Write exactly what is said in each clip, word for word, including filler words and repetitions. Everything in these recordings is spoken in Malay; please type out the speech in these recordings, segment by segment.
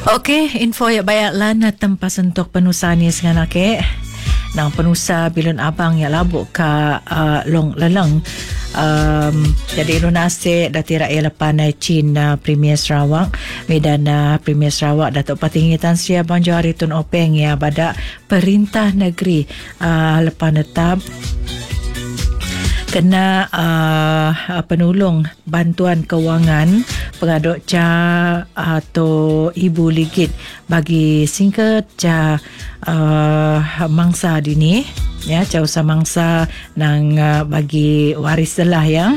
Okey, info ya bayaklah na tempas untuk penusa ni sengan ke. Nang penusa bilun abang ya labuk ka uh, long leleng. Um, jadi lunase datira ia lepanai Cina Premier Sarawak Medan uh, Premier Sarawak Datuk Patinggitan Sri Abang Johari Tun Openg ya pada perintah negeri uh, lepan tetap kena uh, penolong bantuan kewangan pengaduk ca atau ibu ligit bagi singkat ca uh, mangsa dini ya ca usaha mangsa nang uh, bagi waris lah ya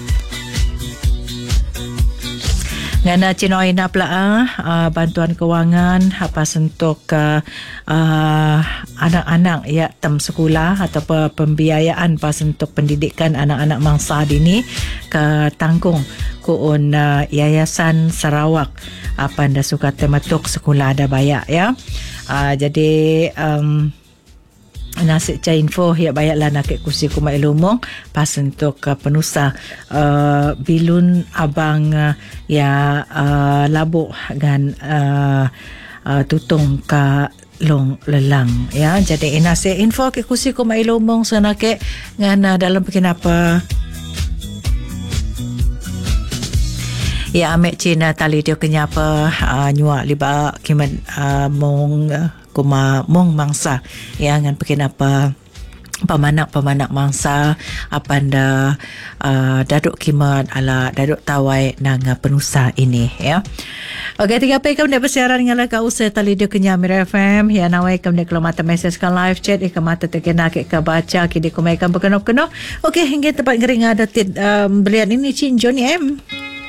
ngana Cinoy na pula uh, bantuan kewangan apa sentuk uh, uh, anak-anak ya tem sekolah atau pembiayaan pas untuk pendidikan anak-anak mangsa dini ke tanggung kuun uh, Yayasan Sarawak apa anda suka tematuk sekolah ada bayak ya uh, jadi um, nasib ca info ya bayaklah nak kursi kumai lumong pas untuk uh, penusa uh, bilun abang uh, ya uh, labuk gan uh, uh, tutung ka long lelang ya jadi nasib info ke kursi kumai lumong sana ke ngan uh, dalam kenapa ya amek Cina tali dia kenyapa uh, nyuak liba kiman uh, mong uh, kuma mong mangsa ya ngan pekin apa pemanak-pemanak mangsa apa anda uh, daduk kimat ala daduk tawai nang penusa ini ya. Okey, tiga pe kam dak bersiaran dengan ka usai tali dia kenya Mira F M ya nawai kam dak kelamata message kan live chat ikam mata tekena ke ka baca kidi kumai kam berkenop-kenop. Okey, hingga tempat ngering ada um, belian ini Cin Johnny M.